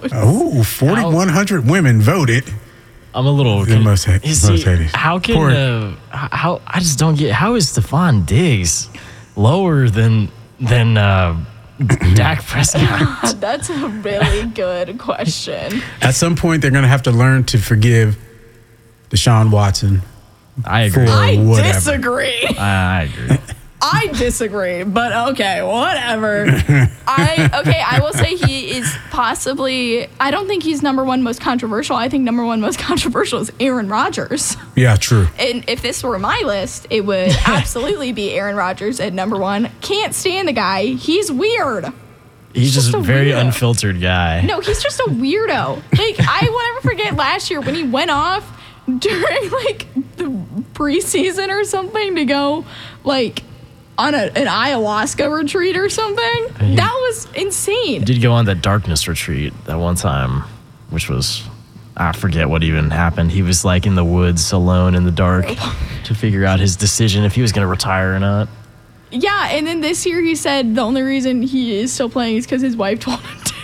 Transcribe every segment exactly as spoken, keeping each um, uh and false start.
votes. Oh, forty-one hundred women voted. I'm a little. The most, ha- see, most hated. How can Poor, uh, how I just don't get how is Stephon Diggs lower than than uh, Dak Prescott? That's a really good question. At some point, they're going to have to learn to forgive Deshaun Watson. I agree. I whatever. disagree. I, I agree. I disagree, but okay, whatever. I okay, I will say he is possibly. I don't think he's number one most controversial. I think number one most controversial is Aaron Rodgers. Yeah, true. And if this were my list, it would absolutely be Aaron Rodgers at number one. Can't stand the guy. He's weird. He's, he's just, just a very weirdo. unfiltered guy. No, he's just a weirdo. Like I will never forget last year when he went off during like the preseason or something to go like. on a, an ayahuasca retreat or something. He, that was insane. He did go on that darkness retreat that one time, which was, I forget what even happened. He was like in the woods alone in the dark to figure out his decision if he was going to retire or not. Yeah, and then this year he said the only reason he is still playing is because his wife told him to.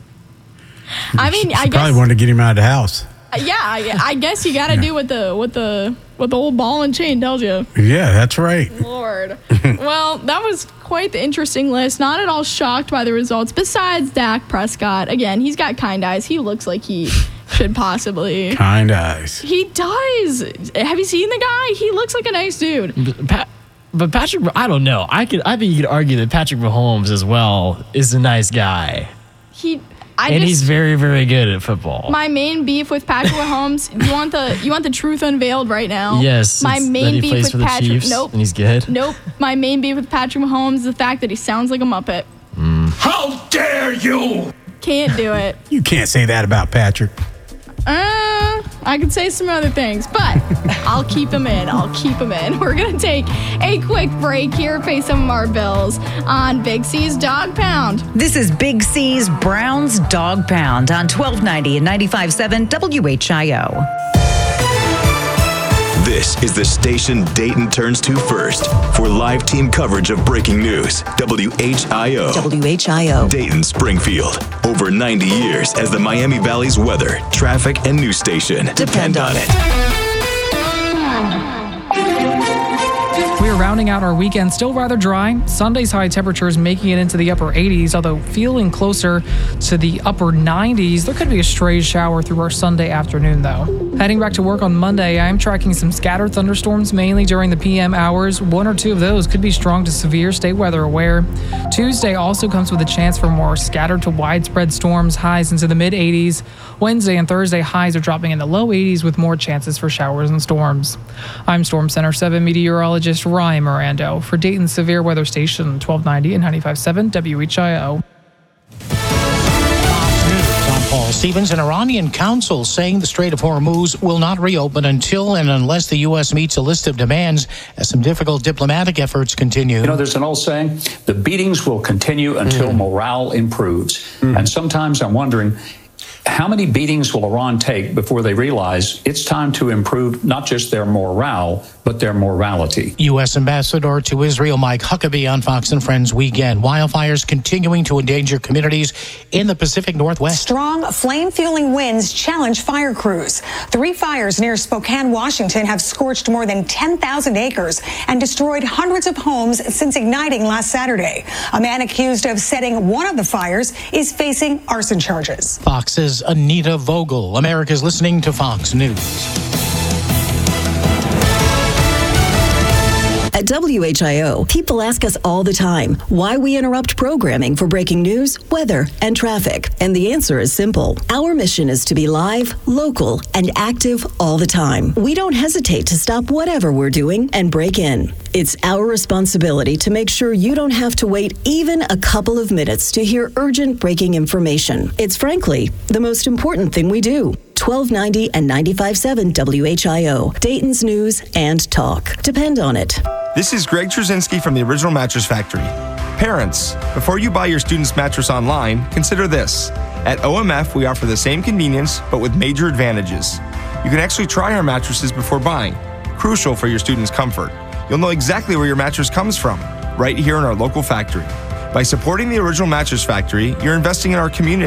I mean, she I guess probably wanted to get him out of the house. Yeah, I, I guess you got to yeah. do what the what the what the old ball and chain tells you. Yeah, that's right. Lord. Well, that was quite the interesting list. Not at all shocked by the results. Besides Dak Prescott, again, he's got kind eyes. He looks like he should possibly. Kind eyes. He does. Have you seen the guy? He looks like a nice dude. But, Pat, but Patrick, I don't know. I could. I think you could argue that Patrick Mahomes as well is a nice guy. He. I and just, he's very, very good at football. My main beef with Patrick Mahomes. you want the you want the truth unveiled right now? Yes. My main beef with for the Patrick. Chiefs Nope. And he's good. Nope. My main beef with Patrick Mahomes is the fact that he sounds like a Muppet. Mm. How dare you? Can't do it. You can't say that about Patrick. Uh, I could say some other things, but I'll keep him in. I'll keep him in. We're going to take a quick break here, pay some of our bills on Big C's Dog Pound. This is Big C's Browns Dog Pound on twelve ninety and ninety-five point seven W H I O. This is the station Dayton turns to first for live team coverage of breaking news. W H I O. W H I O. Dayton Springfield. Over ninety years as the Miami Valley's weather, traffic, and news station. Depend, Depend on it. We are rounding out our weekend still rather dry. Sunday's high temperatures making it into the upper eighties, although feeling closer to the upper nineties. There could be a stray shower through our Sunday afternoon, though. Heading back to work on Monday, I am tracking some scattered thunderstorms, mainly during the P M hours. One or two of those could be strong to severe. Stay weather aware. Tuesday also comes with a chance for more scattered to widespread storms, highs into the mid eighties. Wednesday and Thursday, highs are dropping in the low eighties with more chances for showers and storms. I'm Storm Center seven meteorologist Ryan Mirando for Dayton's Severe Weather Station, twelve ninety and ninety-five point seven W H I O. Paul Stevens, an Iranian counsel saying the Strait of Hormuz will not reopen until and unless the U S meets a list of demands as some difficult diplomatic efforts continue. You know, there's an old saying, the beatings will continue until mm. morale improves. Mm. And sometimes I'm wondering, how many beatings will Iran take before they realize it's time to improve not just their morale, but their morality? U S Ambassador to Israel Mike Huckabee on Fox and Friends Weekend. Wildfires continuing to endanger communities in the Pacific Northwest. Strong flame-fueling winds challenge fire crews. Three fires near Spokane, Washington have scorched more than ten thousand acres and destroyed hundreds of homes since igniting last Saturday. A man accused of setting one of the fires is facing arson charges. Fox's Anita Vogel. America's listening to Fox News. At W H I O, people ask us all the time why we interrupt programming for breaking news, weather, and traffic. And the answer is simple. Our mission is to be live, local, and active all the time. We don't hesitate to stop whatever we're doing and break in. It's our responsibility to make sure you don't have to wait even a couple of minutes to hear urgent breaking information. It's frankly the most important thing we do. twelve ninety and ninety-five point seven W H I O, Dayton's News and Talk. Depend on it. This is Greg Trzynski from the Original Mattress Factory. Parents, before you buy your student's mattress online, consider this. At O M F, we offer the same convenience, but with major advantages. You can actually try our mattresses before buying, crucial for your student's comfort. You'll know exactly where your mattress comes from, right here in our local factory. By supporting the Original Mattress Factory, you're investing in our community.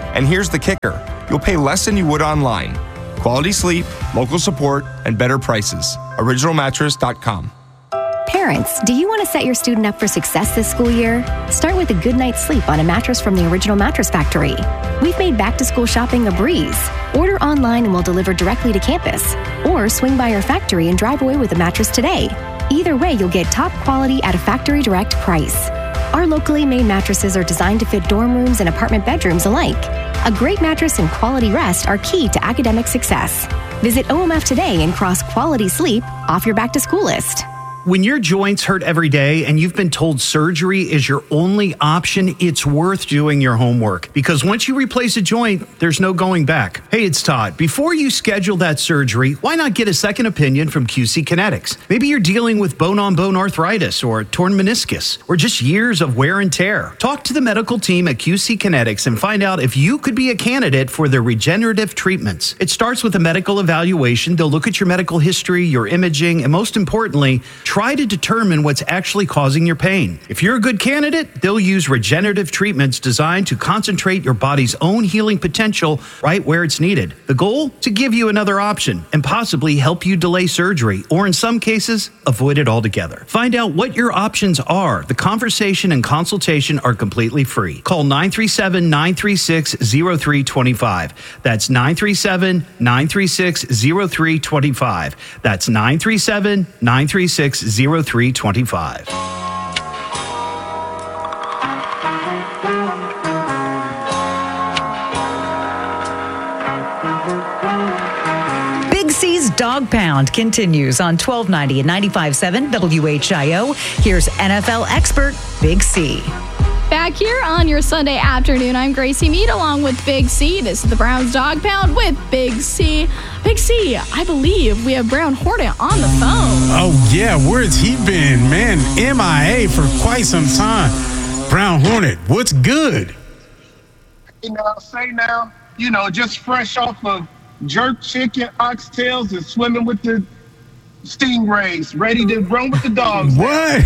And here's the kicker. You'll pay less than you would online. Quality sleep, local support, and better prices. original mattress dot com. Parents, do you want to set your student up for success this school year? Start with a good night's sleep on a mattress from the Original Mattress Factory. We've made back-to-school shopping a breeze. Order online and we'll deliver directly to campus. Or swing by our factory and drive away with a mattress today. Either way, you'll get top quality at a factory direct price. Our locally made mattresses are designed to fit dorm rooms and apartment bedrooms alike. A great mattress and quality rest are key to academic success. Visit O M F today and cross quality sleep off your back-to-school list. When your joints hurt every day and you've been told surgery is your only option, it's worth doing your homework, because once you replace a joint, there's no going back. Hey, it's Todd. Before you schedule that surgery, why not get a second opinion from Q C Kinetics? Maybe you're dealing with bone-on-bone arthritis or a torn meniscus or just years of wear and tear. Talk to the medical team at Q C Kinetics and find out if you could be a candidate for their regenerative treatments. It starts with a medical evaluation. They'll look at your medical history, your imaging, and most importantly, try to determine what's actually causing your pain. If you're a good candidate, they'll use regenerative treatments designed to concentrate your body's own healing potential right where it's needed. The goal? To give you another option and possibly help you delay surgery, or in some cases, avoid it altogether. Find out what your options are. The conversation and consultation are completely free. Call nine three seven, nine three six, zero three two five. That's nine three seven, nine three six, zero three two five. That's nine three seven, nine three six, zero three two five. Big C's Dog Pound continues on twelve ninety and ninety-five point seven W H I O. Here's N F L expert Big C. Back here on your Sunday afternoon, I'm Gracie Mead along with Big C. This is the Browns Dog Pound with Big C. Big C, I believe we have Brown Hornet on the phone. Oh, yeah. Where's he been? Man, M I A for quite some time. Brown Hornet, what's good? You know, say now, you know, just fresh off of jerk chicken, oxtails, and swimming with the stingrays, ready to run with the dogs. What?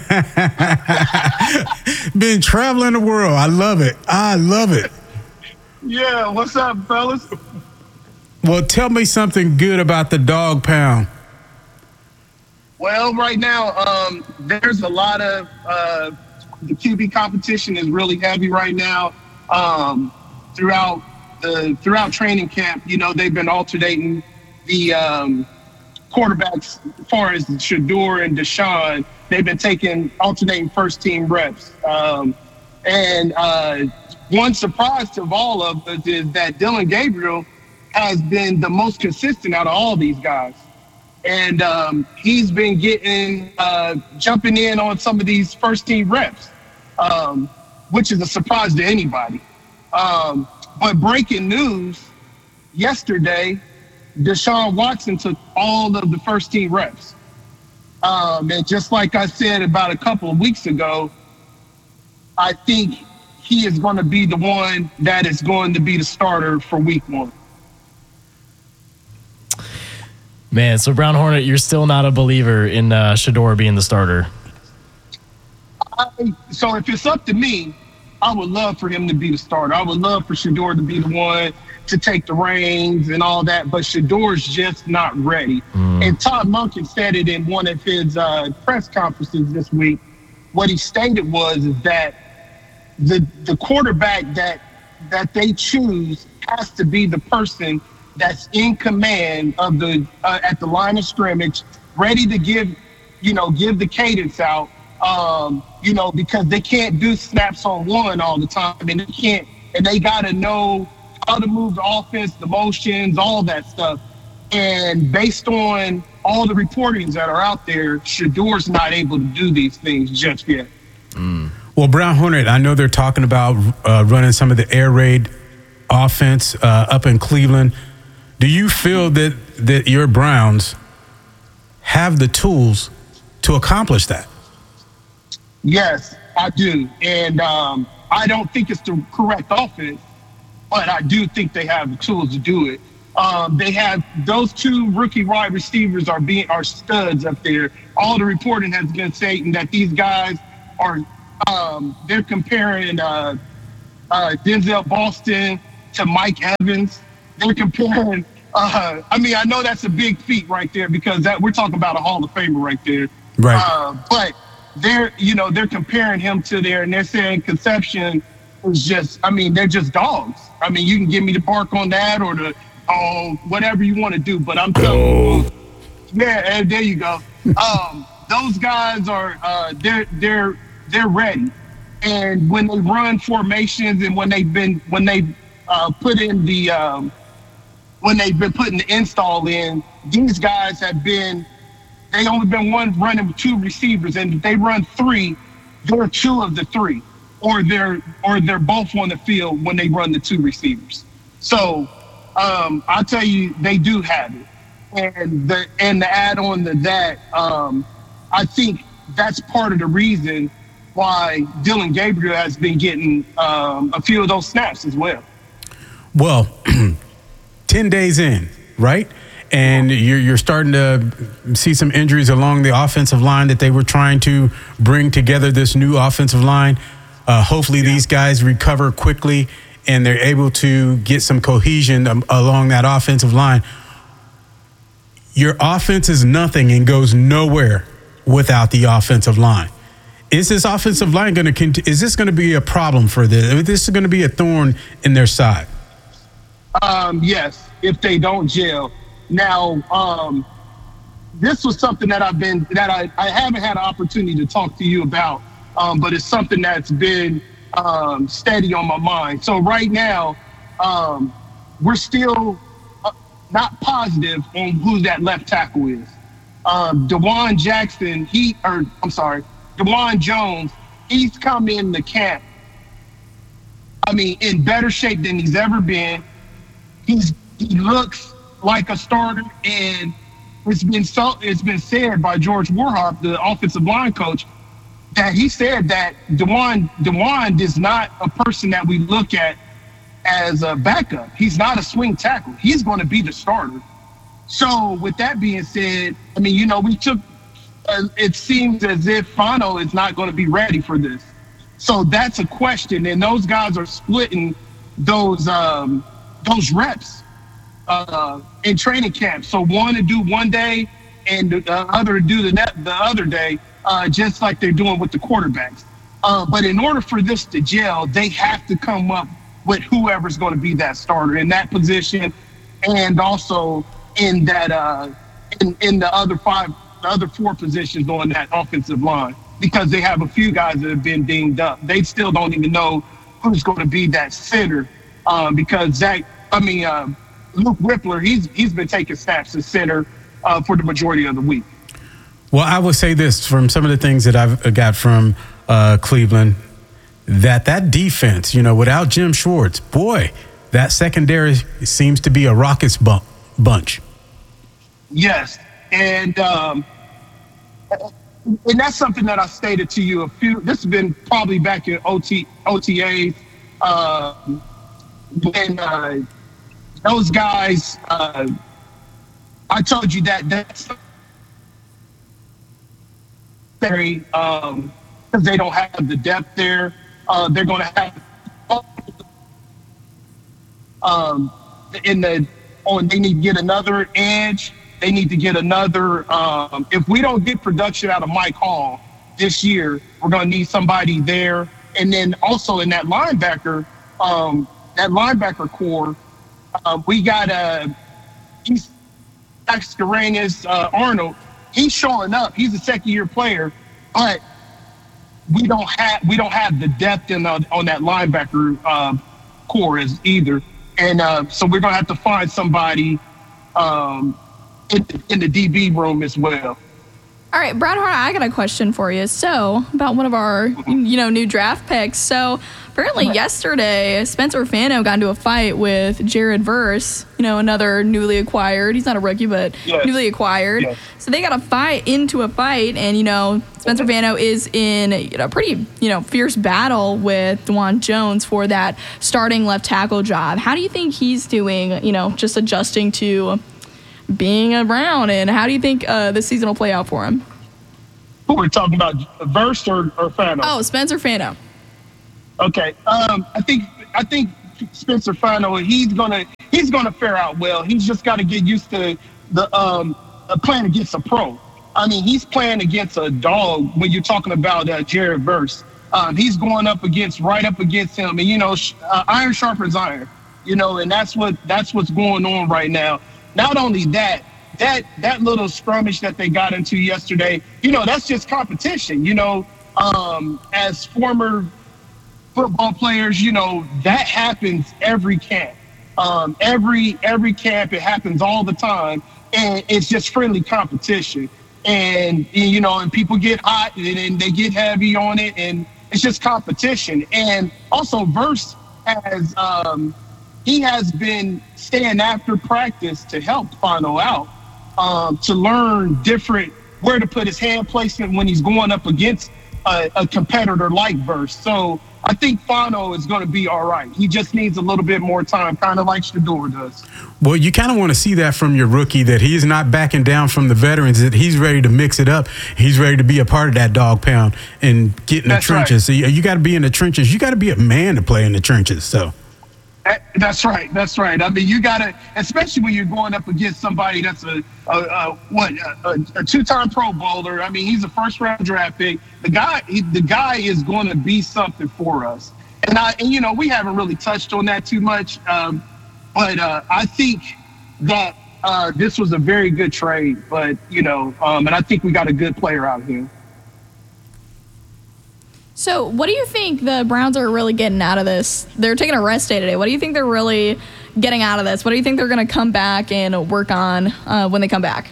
Been traveling the world. I love it. I love it. Yeah, what's up, fellas? Well, tell me something good about the Dog Pound. Well, right now, um, there's a lot of uh, the Q B competition is really heavy right now. Um, throughout the throughout training camp, you know, they've been alternating the um, quarterbacks as far as Shedeur and Deshaun. They've been taking alternating first team reps. Um, and uh, one surprise of all of us is that Dylan Gabriel has been the most consistent out of all these guys. And um, he's been getting, uh, jumping in on some of these first team reps, um, which is a surprise to anybody. Um, but breaking news, yesterday, Deshaun Watson took all of the first team reps. Um, and just like I said about a couple of weeks ago, I think he is going to be the one that is going to be the starter for week one. Man, so Brown Hornet, you're still not a believer in uh, Shedeur being the starter. I, so if it's up to me, I would love for him to be the starter. I would love for Shedeur to be the one to take the reins and all that, but Shedeur's just not ready. Mm. And Todd Monken said it in one of his uh, press conferences this week. What he stated was is that the the quarterback that that they choose has to be the person that's in command of the uh, at the line of scrimmage, ready to give, you know, give the cadence out, um, you know, because they can't do snaps on one all the time, and they can't, and they got to know how to move the offense, the motions, all that stuff. And based on all the reportings that are out there, Shedeur's not able to do these things just yet. Mm. Well, Brown Hornet, I know they're talking about uh, running some of the air raid offense uh, up in Cleveland. Do you feel that, that your Browns have the tools to accomplish that? Yes, I do. And um, I don't think it's the correct offense, but I do think they have the tools to do it. Um, they have those two rookie wide receivers are being are studs up there. All the reporting has been saying that these guys are um, they're comparing uh, uh, Denzel Boston to Mike Evans. They're comparing. Uh, I mean, I know that's a big feat right there because that we're talking about a Hall of Famer right there. Right. Uh, but they're, you know, they're comparing him to there, and they're saying Concepcion is just. I mean, they're just dogs. I mean, you can give me the bark on that or the, oh, whatever you want to do. But I'm telling you, yeah, there you go. Um, those guys are, uh, they're, they're, they're ready. And when they run formations and when they've been, when they uh, put in the, um, when they've been putting the install in, these guys have been, they only been one running with two receivers, and if they run three, they're two of the three, or they're or they're both on the field when they run the two receivers. So um, I'll tell you, they do have it, and the and to add on to that, um, I think that's part of the reason why Dylan Gabriel has been getting um, a few of those snaps as well. Well, ten days in, right? And you're, you're starting to see some injuries along the offensive line that they were trying to bring together this new offensive line. Uh, hopefully yeah. these guys recover quickly and they're able to get some cohesion um, along that offensive line. Your offense is nothing and goes nowhere without the offensive line. Is this offensive line going to continue? Is this going to be a problem for this? Is this going to be a thorn in their side? Um, yes, if they don't gel. Now, um, this was something that I've been that I, I haven't had an opportunity to talk to you about, um, but it's something that's been um, steady on my mind. So right now, um, we're still uh, not positive on who that left tackle is. Um, DeJuan Jackson, he or I'm sorry, DeJuan Jones, he's come in the camp. I mean, in better shape than he's ever been. He's he looks like a starter, and it's been so it's been said by George Warhop, the offensive line coach, that he said that DeJuan DeJuan is not a person that we look at as a backup. He's not a swing tackle. He's going to be the starter. So with that being said, I mean, you know, we took. Uh, it seems as if Fano is not going to be ready for this. So that's a question, and those guys are splitting those um, those reps. Uh, in training camp. So one to do one day and the other to do the, net, the other day, uh, just like they're doing with the quarterbacks. Uh, but in order for this to gel, they have to come up with whoever's going to be that starter in that position, and also in that uh, in, in the other five, the other four positions on that offensive line, because they have a few guys that have been dinged up. They still don't even know who's going to be that center um, because Zach, I mean, uh, Luke Rippler, he's he's been taking snaps at center uh, for the majority of the week. Well, I will say this from some of the things that I've got from uh, Cleveland, that that defense, you know, without Jim Schwartz, boy, that secondary seems to be a rockets bu- bunch. Yes, and um, and that's something that I stated to you a few. This has been probably back in O T O T A uh, when. Uh, Those guys, uh, I told you that that's very um, because they don't have the depth there. Uh, they're going to have um, in the on. They need to get another edge. They need to get another. Um, if we don't get production out of Mike Hall this year, we're going to need somebody there. And then also in that linebacker, um, that linebacker core. Uh, we got uh, he's Mascarenas uh, Arnold. He's showing up. He's a second-year player, but we don't have we don't have the depth in the, on that linebacker uh, core as either. And uh, so we're gonna have to find somebody um, in, in the D B room as well. All right, Brad Hart, I got a question for you. So about one of our, you know, new draft picks. So apparently yesterday, Spencer Fano got into a fight with Jared Verse, you know, another newly acquired. He's not a rookie, but yes. newly acquired. Yes. So they got a fight into a fight, and, you know, Spencer Fano is in you know, a pretty, you know, fierce battle with DeJuan Jones for that starting left tackle job. How do you think he's doing, you know, just adjusting to being around, and how do you think uh, this season will play out for him? Who we're talking about, Verse or, or Fano? Oh, Spencer Fano. Okay, um, I think I think Spencer Fano, he's gonna he's gonna fare out well. He's just got to get used to the um, uh, playing against a pro. I mean, he's playing against a dog when you're talking about uh, Jared Verse. Um, he's going up against right up against him, and you know, sh- uh, iron sharpens iron. You know, and that's what that's what's going on right now. Not only that, that that little skirmish that they got into yesterday, you know, that's just competition. You know, um, as former football players, you know, that happens every camp. Um, every every camp, it happens all the time, and it's just friendly competition. And, you know, and people get hot and, and they get heavy on it, and it's just competition. And also Verse has, um, he has been staying after practice to help Fano out, um, to learn different, where to put his hand placement when he's going up against a, a competitor like Verse. So I think Fano is going to be all right. He just needs a little bit more time, kind of like Shedeur does. Well, you kind of want to see that from your rookie, that he's not backing down from the veterans, that he's ready to mix it up. He's ready to be a part of that dog pound and get in the That's trenches. right. So you, you got to be in the trenches. You got to be a man to play in the trenches. So That's right. That's right. I mean, you got to, especially when you're going up against somebody that's a, a, a what a, a two-time Pro Bowler. I mean, he's a first-round draft pick. The guy, he, the guy is going to be something for us. And I, and you know, we haven't really touched on that too much, um, but uh, I think that uh, this was a very good trade. But you know, um, and I think we got a good player out here. So what do you think the Browns are really getting out of this? They're taking a rest day today. What do you think they're really getting out of this? What do you think they're going to come back and work on uh, when they come back?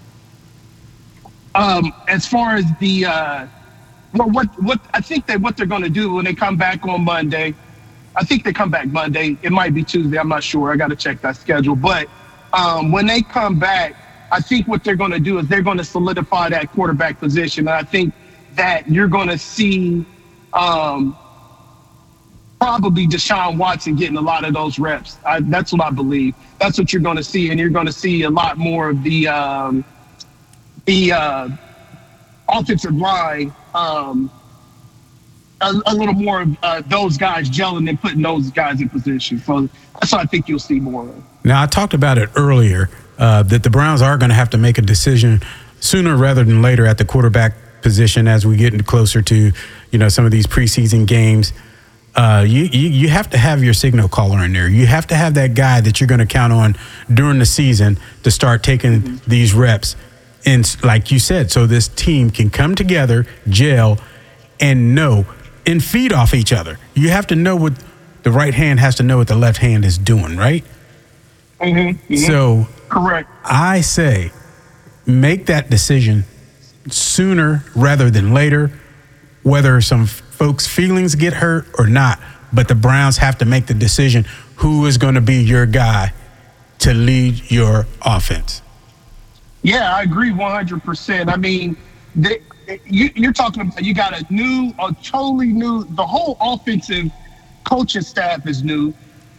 Um, as far as the, uh, well, what what I think that what they're going to do when they come back on Monday, I think they come back Monday. It might be Tuesday. I'm not sure. I got to check that schedule. But um, when they come back, I think what they're going to do is they're going to solidify that quarterback position. And I think that you're going to see um, probably Deshaun Watson getting a lot of those reps. I, that's what I believe. That's what you're going to see. And you're going to see a lot more of the um, the uh, offensive line, um, a, a little more of uh, those guys gelling and putting those guys in position. So that's what I think you'll see more of. now I talked about it earlier, uh, that the Browns are going to have to make a decision sooner rather than later at the quarterback position as we get closer to, you know, some of these preseason games. Uh, you, you you have to have your signal caller in there. You have to have that guy that you're going to count on during the season to start taking mm-hmm. these reps. And like you said, so this team can come together, gel, and know and feed off each other. You have to know what the right hand has to know what the left hand is doing, right? Mm-hmm. Mm-hmm. So correct. I say make that decision sooner rather than later, whether some folks' feelings get hurt or not. But the Browns have to make the decision who is going to be your guy to lead your offense. Yeah, I agree one hundred percent. I mean, they, you, you're talking about you got a new, a totally new, the whole offensive coaching staff is new.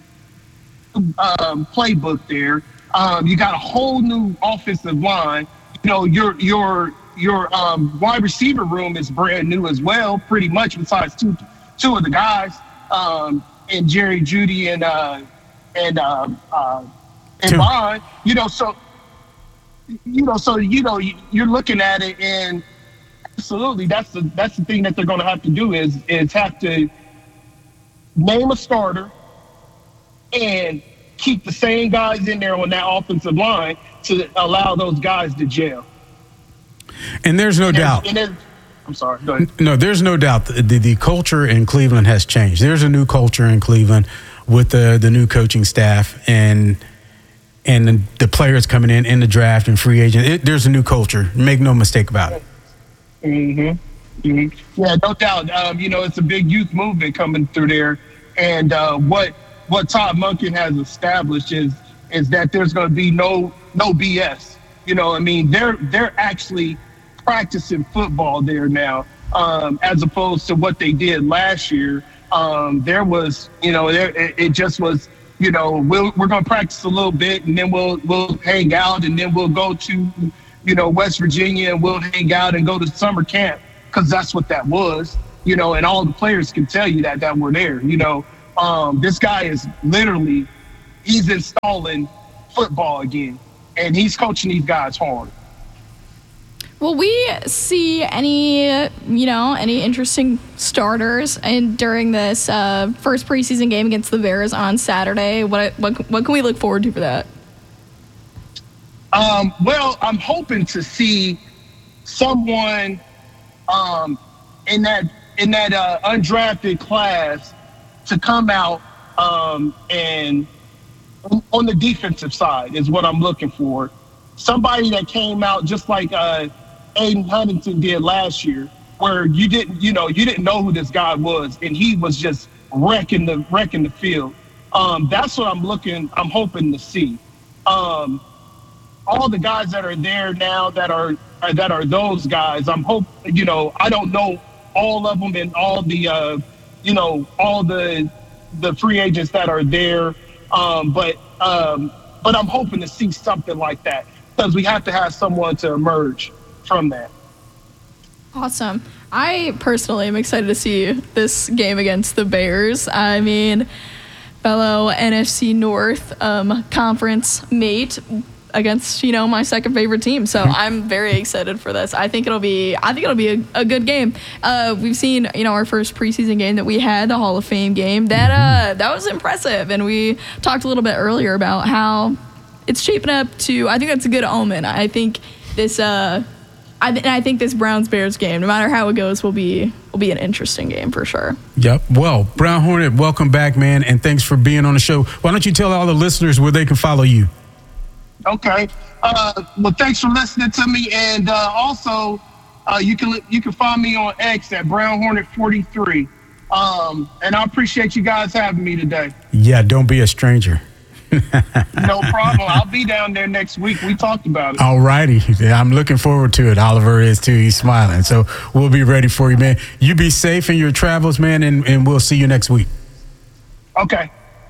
Um, playbook there. Um, you got a whole new offensive line. You know, your your your um, wide receiver room is brand new as well, pretty much. Besides two two of the guys, um, and Jerry Jeudy and uh, and uh, uh, and Bond. You know, so. You know, so you know, you're looking at it, and absolutely, that's the that's the thing that they're going to have to do is is have to name a starter and keep the same guys in there on that offensive line to allow those guys to gel. And there's no and doubt. And then, I'm sorry. Go ahead. No, there's no doubt the, the the culture in Cleveland has changed. There's a new culture in Cleveland with the the new coaching staff and. And the, the players coming in in the draft and free agent. It, there's a new culture. Make no mistake about it. Mm-hmm. Mm-hmm. Yeah, no doubt. Um, you know, it's a big youth movement coming through there. And uh, what what Todd Monken has established is is that there's going to be no no B S. You know, I mean, they're they're actually practicing football there now, um, as opposed to what they did last year. Um, there was, you know, there, it, it just was. You know, we'll, we're going to practice a little bit, and then we'll we'll hang out, and then we'll go to, you know, West Virginia, and we'll hang out and go to summer camp, because that's what that was, you know, and all the players can tell you that that were there, you know. Um, this guy is literally, he's installing football again, and he's coaching these guys hard. Will we see any, you know, any interesting starters in, during this uh, first preseason game against the Bears on Saturday? What what what can we look forward to for that? Um, well, I'm hoping to see someone um, in that in that uh, undrafted class to come out um, and on the defensive side is what I'm looking for. Somebody that came out just like uh, Aiden Huntington did last year, where you didn't, you know, you didn't know who this guy was, and he was just wrecking the wrecking the field. Um, that's what I'm looking, I'm hoping to see. Um, all the guys that are there now that are that are those guys, I'm hope, you know, I don't know all of them and all the, uh, you know, all the the free agents that are there, um, but um, but I'm hoping to see something like that, because we have to have someone to emerge from that. Awesome. I personally am excited to see this game against the Bears. I mean, fellow N F C North um, conference mate against, you know, my second favorite team. So I'm very excited for this. I think it'll be, I think it'll be a, a good game. Uh, we've seen, you know, our first preseason game that we had, the Hall of Fame game. That uh, that was impressive, and we talked a little bit earlier about how it's shaping up to. I think that's a good omen. I think this. Uh, I, th- I think this Browns-Bears game, no matter how it goes, will be will be an interesting game for sure. Yep. Well, Brown Hornet, welcome back, man, and thanks for being on the show. Why don't you tell all the listeners where they can follow you? Okay. Uh, well, thanks for listening to me, and uh, also uh, you can you can find me on X at Brown Hornet forty-three. Um, and I appreciate you guys having me today. Yeah, don't be a stranger. No problem. I'll be down there next week. We talked about it. All righty. I'm looking forward to it. Oliver is too. He's smiling. So we'll be ready for you, man. You be safe in your travels, man, and, and we'll see you next week. Okay.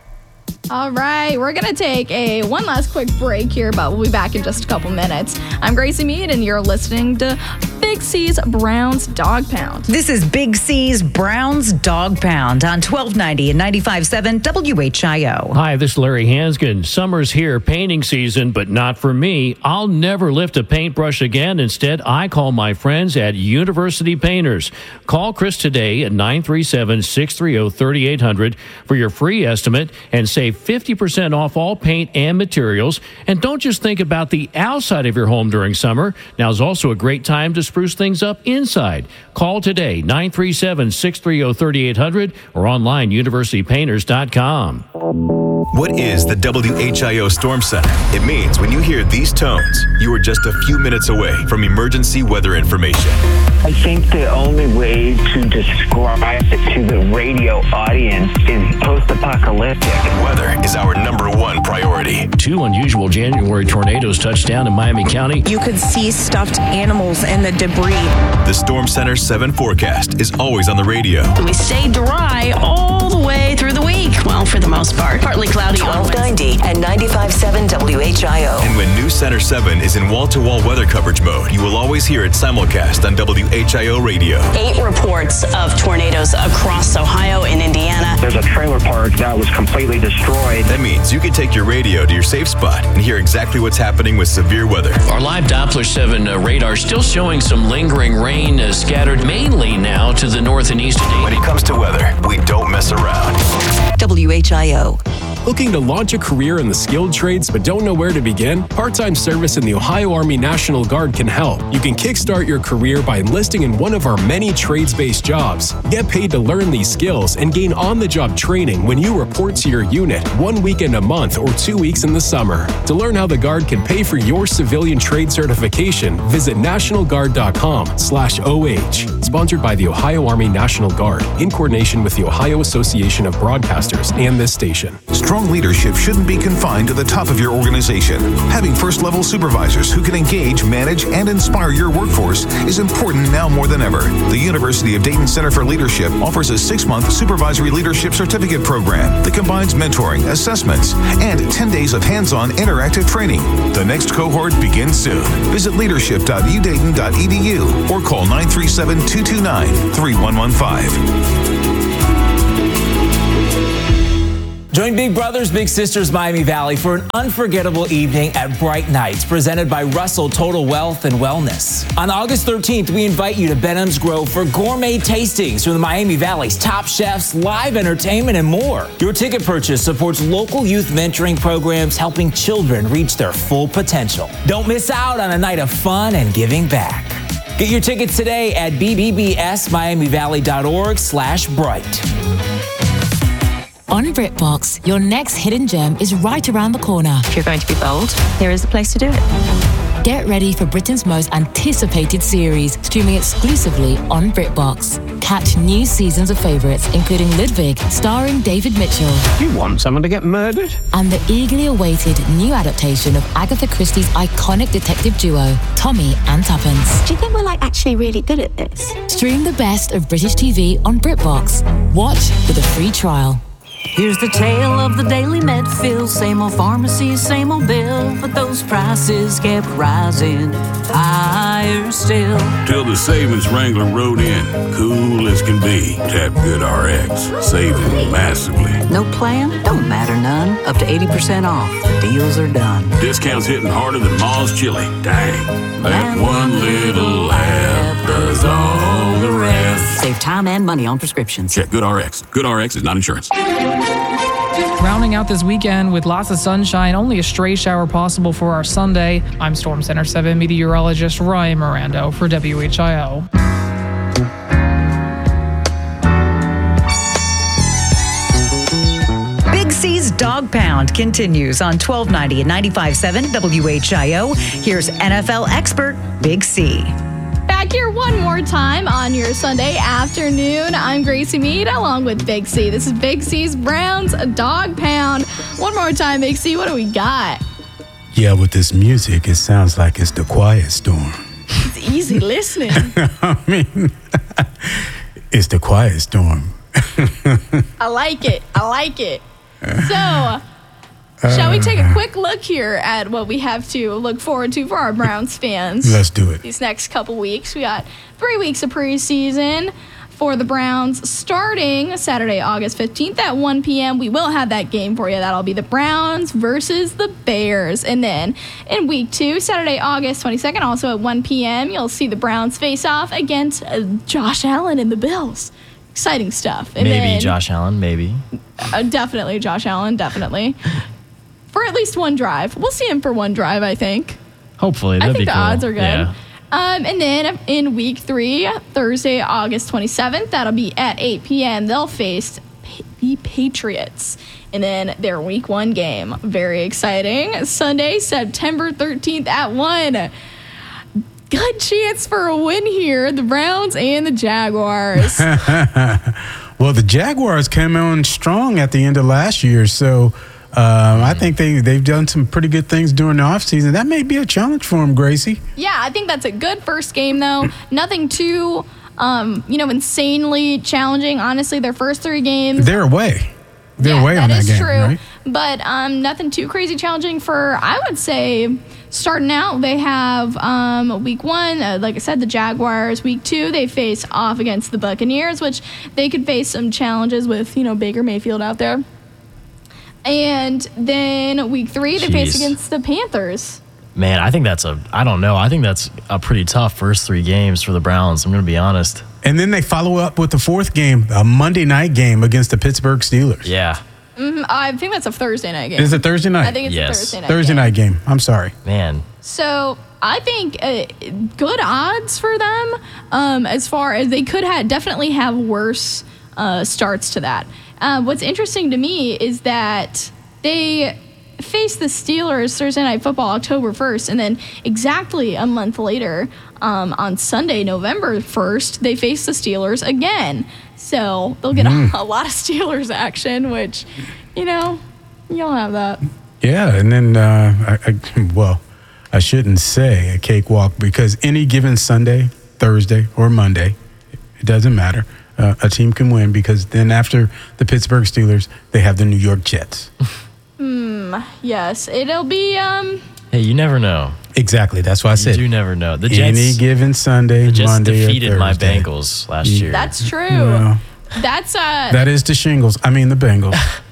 All right, we're going to take a one last quick break here, but we'll be back in just a couple minutes. I'm Gracie Mead, and you're listening to Big C's Browns Dog Pound. This is Big C's Browns Dog Pound on twelve ninety and ninety-five point seven W H I O. Hi, this is Larry Hanskin. Summer's here, painting season, but not for me. I'll never lift a paintbrush again. Instead, I call my friends at University Painters. Call Chris today at nine three seven, six three zero, three eight zero zero for your free estimate and save fifty percent off all paint and materials. And don't just think about the outside of your home during summer. Now's also a great time to spruce things up inside. Call today, nine three seven, six three zero, three eight zero zero or online, university painters dot com. What is the W H I O Storm Center? It means when you hear these tones, you are just a few minutes away from emergency weather information. I think the only way to describe it to the radio audience is post-apocalyptic. And weather is our number one priority. Two unusual January tornadoes touched down in Miami County. You could see stuffed animals and the debris. The Storm Center seven forecast is always on the radio. We stay dry all the way through the week. Well, for the most part. Partly cloudy. twelve ninety and ninety-five point seven W H I O. And when News Center seven is in wall-to-wall weather coverage mode, you will always hear it simulcast on W H I O radio. Eight reports of tornadoes across Ohio and Indiana. There's a trailer park that was completely destroyed. That means you can take your radio to your safe spot and hear exactly what's happening with severe weather. Our live Doppler seven uh, radar still showing some lingering rain uh, scattered mainly now to the north and east. When it comes to weather, we don't mess around. W H I O. Looking to launch a career in the skilled trades but don't know where to begin? Part-time service in the Ohio Army National Guard can help. You can kickstart your career by enlisting in one of our many trades-based jobs. Get paid to learn these skills and gain on-the-job training when you report to your unit one weekend a month or two weeks in the summer. To learn how the Guard can pay for your civilian trade certification, visit national guard dot com slash O H. Sponsored by the Ohio Army National Guard in coordination with the Ohio Association of Broadcasters and this station. Strong leadership shouldn't be confined to the top of your organization. Having first-level supervisors who can engage, manage, and inspire your workforce is important now more than ever. The University of Dayton Center for Leadership offers a six-month supervisory leadership certificate program that combines mentoring, assessments, and ten days of hands-on interactive training. The next cohort begins soon. Visit leadership dot u dayton dot e d u or call nine three seven, two two nine, three one one five. Join Big Brothers Big Sisters Miami Valley for an unforgettable evening at Bright Nights, presented by Russell Total Wealth and Wellness. On August thirteenth, we invite you to Benham's Grove for gourmet tastings from the Miami Valley's top chefs, live entertainment, and more. Your ticket purchase supports local youth mentoring programs, helping children reach their full potential. Don't miss out on a night of fun and giving back. Get your tickets today at b b b s miami valley dot org slash bright. On BritBox, your next hidden gem is right around the corner. If you're going to be bold, here is the place to do it. Get ready for Britain's most anticipated series, streaming exclusively on BritBox. Catch new seasons of favourites, including Ludwig, starring David Mitchell. You want someone to get murdered? And the eagerly awaited new adaptation of Agatha Christie's iconic detective duo, Tommy and Tuppence. Do you think we're like actually really good at this? Stream the best of British T V on BritBox. Watch with a free trial. Here's the tale of the daily Medfield. Same old pharmacy, same old bill, but those prices kept rising higher still. Till the savings wrangler rode in, cool as can be. Tap GoodRx, saving massively. No plan? Don't matter none. Up to eighty percent off. Deals are done. Discounts hitting harder than Ma's chili. Dang, that one little app does all the rest. Save time and money on prescriptions. Check GoodRx. GoodRx is not insurance. Rounding out this weekend with lots of sunshine, only a stray shower possible for our Sunday. I'm Storm Center seven meteorologist Ryan Mirando for W H I O. Big C's Dog Pound continues on twelve ninety and ninety-five point seven W H I O. Here's N F L expert Big C. Back here one more time on your Sunday afternoon. I'm Gracie Mead along with Big C. This is Big C's Browns Dog Pound. One more time, Big C, what do we got? Yeah, with this music, it sounds like it's the Quiet Storm. It's easy listening. I mean, it's the Quiet Storm. I like it. I like it. So, shall we take a quick look here at what we have to look forward to for our Browns fans? Let's do it. These next couple weeks. We got three weeks of preseason for the Browns starting Saturday, August fifteenth at one p.m. We will have that game for you. That'll be the Browns versus the Bears. And then in week two, Saturday, August twenty-second, also at one p.m., you'll see the Browns face off against uh, Josh Allen and the Bills. Exciting stuff. And maybe then, Josh Allen, maybe. Uh, definitely Josh Allen, definitely. For at least one drive. We'll see him for one drive, I think. Hopefully. That'd I think be the cool. odds are good. Yeah. Um, and then in week three, Thursday, August twenty-seventh, that'll be at eight p.m. They'll face the Patriots. And then their week one game. Very exciting. Sunday, September thirteenth at one. Good chance for a win here. The Browns and the Jaguars. Well, the Jaguars came on strong at the end of last year, so um, I think they, they've done some pretty good things during the offseason. That may be a challenge for them, Gracie. Yeah, I think that's a good first game, though. Nothing too, um, you know, insanely challenging. Honestly, their first three games. They're away. They're yeah, away that on that is game, true. right? But um, nothing too crazy challenging for, I would say, starting out, they have um, week one, uh, like I said, the Jaguars. Week two, they face off against the Buccaneers, which they could face some challenges with, you know, Baker Mayfield out there. And then week three, they Jeez. face against the Panthers. Man, I think that's a, I don't know. I think that's a pretty tough first three games for the Browns. I'm going to be honest. And then they follow up with the fourth game, a Monday night game against the Pittsburgh Steelers. Yeah. Mm-hmm. I think that's a Thursday night game. Is it Thursday night? I think it's Yes. a Thursday night Thursday game. night game. I'm sorry. Man. So I think uh, good odds for them. Um, as far as they could have definitely have worse uh, starts to that. Uh, what's interesting to me is that they face the Steelers Thursday Night Football October first, and then exactly a month later, um, on Sunday, November first, they face the Steelers again. So they'll get Mm. a, a lot of Steelers action, which, you know, you'll have that. Yeah, and then, uh, I, I, well, I shouldn't say a cakewalk because any given Sunday, Thursday, or Monday, it doesn't matter. Uh, a team can win because then after the Pittsburgh Steelers, they have the New York Jets. Hmm. Yes, it'll be. Um. Hey, you never know. Exactly. That's why I You said do never know. The Jets, any given Sunday, the Jets Monday, defeated or my Thursday. Bengals last Yeah. year. That's true. Well, That's uh. that is the shingles. I mean the Bengals.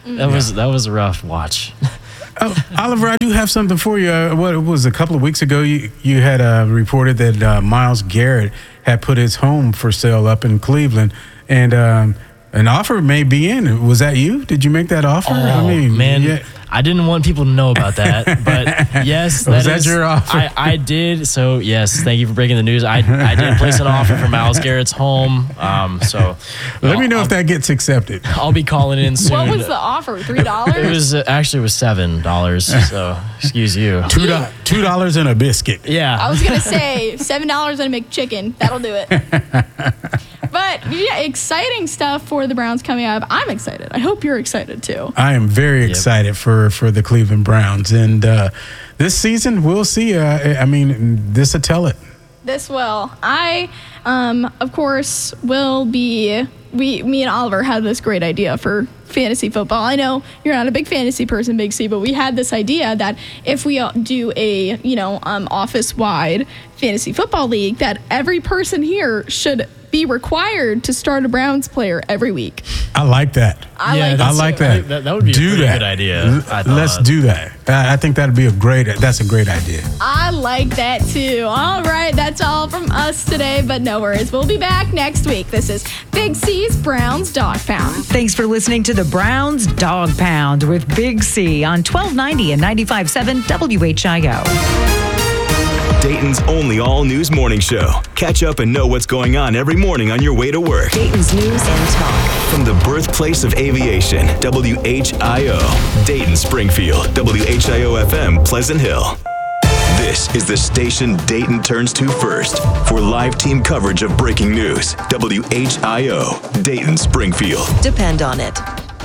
That was that was a rough watch. Oh, Oliver, I do have something for you. Uh, what it was a couple of weeks ago, you, you had uh, reported that uh, Myles Garrett had put his home for sale up in Cleveland, and um, an offer may be in. Was that you? Did you make that offer? Oh, I mean, man. yeah. I didn't want people to know about that, but yes, Was that is- your offer? I, I did. So yes, thank you for breaking the news. I, I did place an offer for Myles Garrett's home. Um, so Let I'll- me know I'll- if that gets accepted. I'll be calling in soon. What was the offer? Three dollars? It was uh, actually it was seven dollars. So excuse you. Two do- two dollars and a biscuit. Yeah. I was gonna say seven dollars and a McChicken. That'll do it. But yeah, exciting stuff for the Browns coming up. I'm excited. I hope you're excited too. I am very excited for, for the Cleveland Browns. And uh, this season, we'll see. Uh, I mean, this will tell it. This will. I, um, of course, will be. We, me and Oliver had this great idea for fantasy football. I know you're not a big fantasy person, Big C, but we had this idea that if we uh, do a, you know, um, office-wide fantasy football league, that every person here should be required to start a Browns player every week. I like that. I Yeah, like that's- I like that. that- that would be a do pretty that. good idea, L- I thought. Let's do that. I I think that'd be a great. That's a great idea. I like that too. All right, that's all from us today, but no worries. We'll be back next week. This is Big C's Browns Dog Pound. Thanks for listening to the Browns Dog Pound with Big C on twelve ninety and ninety-five point seven W H I O. Dayton's only all-news morning show. Catch up and know what's going on every morning on your way to work. Dayton's News and Talk. From the birthplace of aviation, W H I O. Dayton, Springfield, W H I O F M, Pleasant Hill. This is the station Dayton turns to first for live team coverage of breaking news. W H I O, Dayton, Springfield. Depend on it.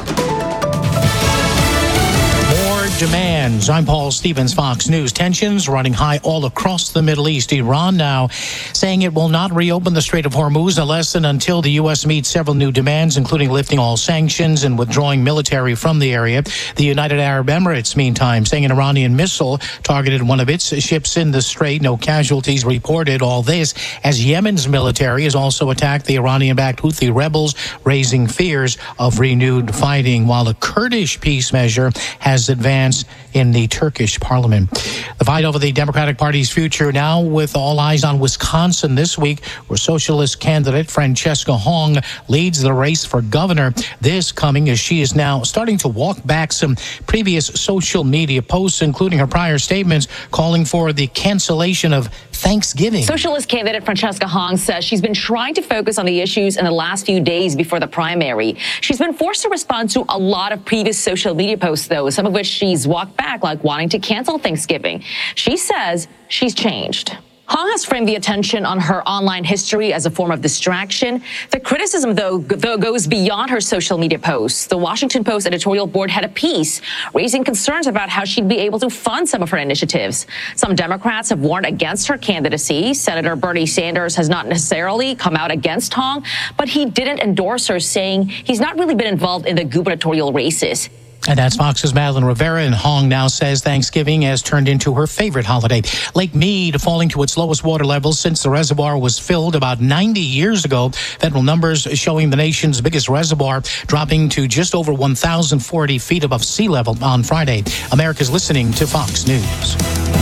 More demands. I'm Paul Stevens, Fox News. Tensions running high all across the Middle East. Iran now saying it will not reopen the Strait of Hormuz unless and until the U S meets several new demands, including lifting all sanctions and withdrawing military from the area. The United Arab Emirates, meantime, saying an Iranian missile targeted one of its ships in the strait. No casualties reported. All this as Yemen's military has also attacked the Iranian-backed Houthi rebels, raising fears of renewed fighting, while a Kurdish peace measure has advanced in the Turkish parliament. The fight over the Democratic Party's future now with all eyes on Wisconsin this week, where socialist candidate Francesca Hong leads the race for governor. This coming as she is now starting to walk back some previous social media posts, including her prior statements calling for the cancellation of Thanksgiving. Socialist candidate Francesca Hong says she's been trying to focus on the issues in the last few days before the primary. She's been forced to respond to a lot of previous social media posts, though, some of which she's walked back, like wanting to cancel Thanksgiving. She says she's changed. Hong has framed the attention on her online history as a form of distraction. The criticism, though, though, goes beyond her social media posts. The Washington Post editorial board had a piece raising concerns about how she'd be able to fund some of her initiatives. Some Democrats have warned against her candidacy. Senator Bernie Sanders has not necessarily come out against Hong, but he didn't endorse her, saying he's not really been involved in the gubernatorial races. And that's Fox's Madeline Rivera, and Hong now says Thanksgiving has turned into her favorite holiday. Lake Mead falling to its lowest water levels since the reservoir was filled about ninety years ago. Federal numbers showing the nation's biggest reservoir dropping to just over one thousand forty feet above sea level on Friday. America's listening to Fox News.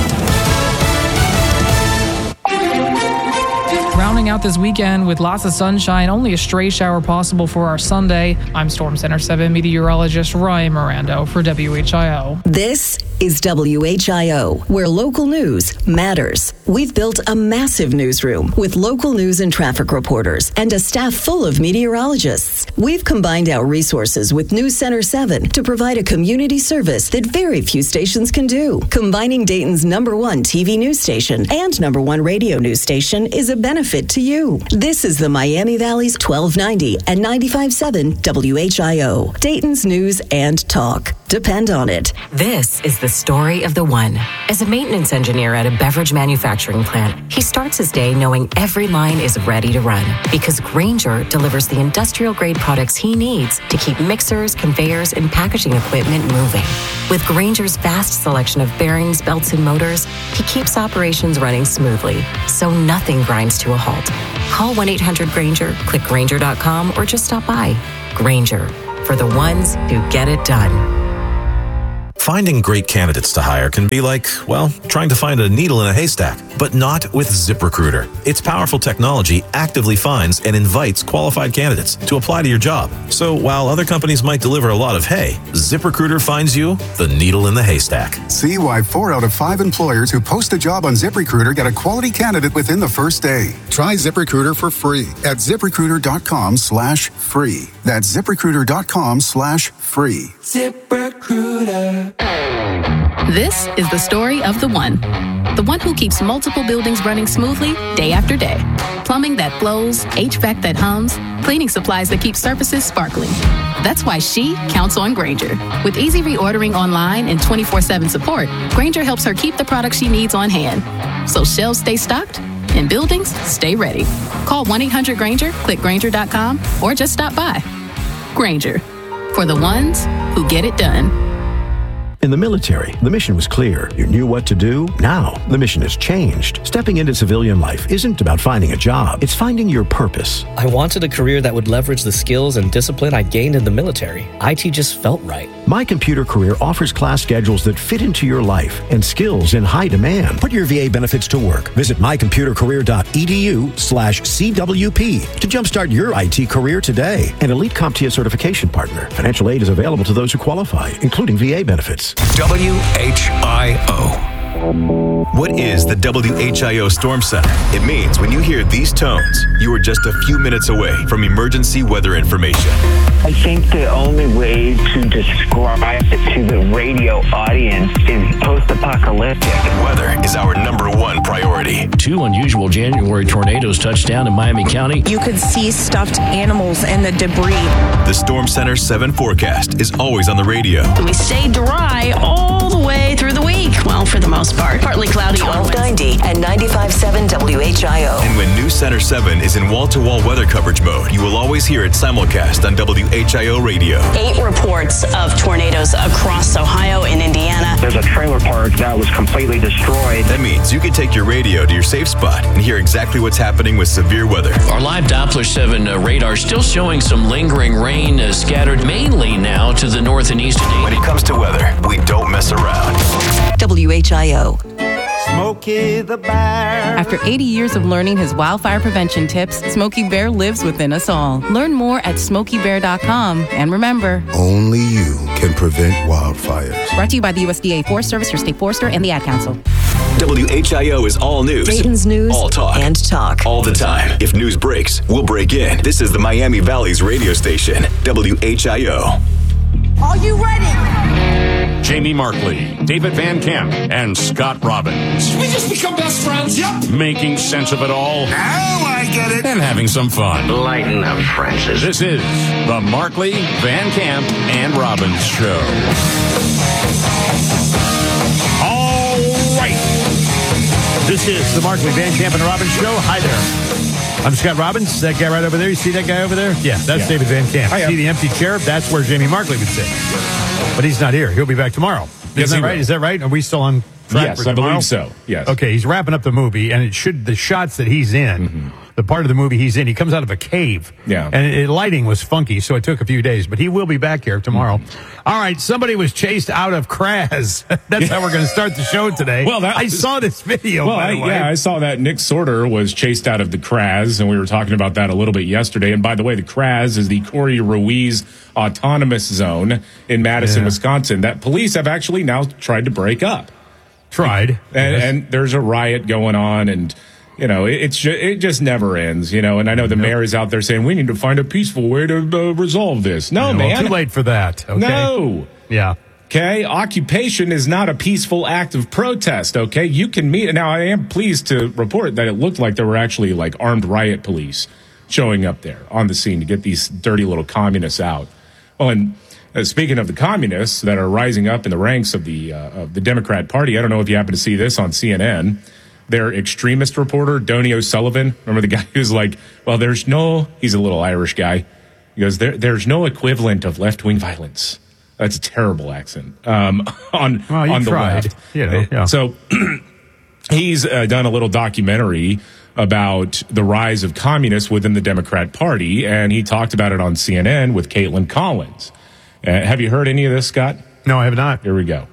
Rounding out this weekend with lots of sunshine, only a stray shower possible for our Sunday. I'm Storm Center seven meteorologist Ryan Mirando for W H I O. This is W H I O, where local news matters. We've built a massive newsroom with local news and traffic reporters and a staff full of meteorologists. We've combined our resources with News Center seven to provide a community service that very few stations can do. Combining Dayton's number one T V news station and number one radio news station is a benefit to you. This is the Miami Valley's twelve ninety and ninety-five point seven W H I O, Dayton's News and Talk. Depend on it. This is the story of the one. As a maintenance engineer at a beverage manufacturing plant, he starts his day knowing every line is ready to run because Grainger delivers the industrial-grade products he needs to keep mixers, conveyors, and packaging equipment moving. With Grainger's vast selection of bearings, belts, and motors, he keeps operations running smoothly, so nothing grinds to a halt. Call one eight hundred Grainger, click Grainger dot com, or just stop by. Grainger, for the ones who get it done. Finding great candidates to hire can be like, well, trying to find a needle in a haystack, but not with ZipRecruiter. Its powerful technology actively finds and invites qualified candidates to apply to your job. So while other companies might deliver a lot of hay, ZipRecruiter finds you the needle in the haystack. See why four out of five employers who post a job on ZipRecruiter get a quality candidate within the first day. Try ZipRecruiter for free at ZipRecruiter.com slash free. That's ZipRecruiter.com slash free. ZipRecruiter. This is the story of the one. The one who keeps multiple buildings running smoothly day after day. Plumbing that flows, H V A C that hums, cleaning supplies that keep surfaces sparkling. That's why she counts on Grainger. With easy reordering online and twenty-four seven support, Grainger helps her keep the products she needs on hand. So shelves stay stocked and buildings stay ready. Call one eight hundred Grainger, click Grainger dot com, or just stop by. Grainger, for the ones who get it done. In the military, the mission was clear. You knew what to do. Now, the mission has changed. Stepping into civilian life isn't about finding a job. It's finding your purpose. I wanted a career that would leverage the skills and discipline I gained in the military. I T just felt right. My Computer Career offers class schedules that fit into your life and skills in high demand. Put your V A benefits to work. Visit mycomputercareer.edu slash CWP to jumpstart your I T career today. An Elite CompTIA certification partner. Financial aid is available to those who qualify, including V A benefits. W H I O. What is the W H I O Storm Center? It means when you hear these tones, you are just a few minutes away from emergency weather information. I think the only way to describe it to the radio audience is post-apocalyptic. Weather is our number one priority. Two unusual January tornadoes touched down in Miami County. You could see stuffed animals and the debris. The Storm Center seven forecast is always on the radio. We stay dry all the way through the week. Well, for the most part. Partly cloudy. twelve ninety and ninety-five point seven W H I O. And when New Center seven is in wall-to-wall weather coverage mode, you will always hear it simulcast on W H I O radio. Eight reports of tornadoes across Ohio and Indiana. There's a trailer park that was completely destroyed. That means you can take your radio to your safe spot and hear exactly what's happening with severe weather. Our live Doppler seven uh, radar still showing some lingering rain uh, scattered mainly now to the north and east. When it comes to weather, we don't mess around. W H I O. Smokey the Bear. After eighty years of learning his wildfire prevention tips, Smokey Bear lives within us all. Learn more at smokey bear dot com. And remember, only you can prevent wildfires. Brought to you by the U S D A Forest Service, your state forester, and the Ad Council. W H I O is all news. Dayton's news. All talk. And talk. All the time. If news breaks, we'll break in. This is the Miami Valley's radio station, W H I O. Are you ready? Jamie Markley, David Van Camp, and Scott Robbins. Did we just become best friends? Yep. Making sense of it all. Now I get it. And having some fun. Lighten up, Francis. This is the Markley, Van Camp, and Robbins Show. All right. This is the Markley, Van Camp, and Robbins Show. Hi there. I'm Scott Robbins. That guy right over there. You see that guy over there? Yeah, that's yeah. David Van Camp. Hi, see the empty chair? That's where Jamie Markley would sit. But he's not here. He'll be back tomorrow. Yes, Isn't that right? Is that right? Are we still on track yes, for tomorrow? I believe so. Yes. Okay, he's wrapping up the movie, and it should the shots that he's in, mm-hmm. the part of the movie he's in, he comes out of a cave. Yeah. And it, lighting was funky, so it took a few days. But he will be back here tomorrow. Mm-hmm. All right, somebody was chased out of Kraz. That's how we're going to start the show today. Well, that I was, saw this video, well, by I, the way. Yeah, I saw that Nick Sorter was chased out of the Kraz, and we were talking about that a little bit yesterday. And by the way, the Kraz is the Corey Ruiz Autonomous Zone in Madison, yeah. Wisconsin, that police have actually now tried to break up. Tried. And, yes. and there's a riot going on, and, you know, it, it's just, it just never ends, you know. And I know the nope. mayor is out there saying, we need to find a peaceful way to uh, resolve this. No, yeah, man. Well, too late for that. Okay? No. Yeah. Okay, occupation is not a peaceful act of protest, okay? You can meet. Now, I am pleased to report that it looked like there were actually, like, armed riot police showing up there on the scene to get these dirty little communists out. Well, and uh, speaking of the communists that are rising up in the ranks of the uh, of the Democrat Party, I don't know if you happen to see this on C N N. Their extremist reporter, Donny O'Sullivan, remember the guy who's like, well, there's no, he's a little Irish guy. He goes, there, there's no equivalent of left-wing violence. That's a terrible accent um, on, well, you on the tried. left. You know, yeah. So he's uh, done a little documentary about the rise of communists within the Democrat Party, and he talked about it on C N N with Caitlin Collins. Uh, have you heard any of this, Scott? No, I have not. Here we go.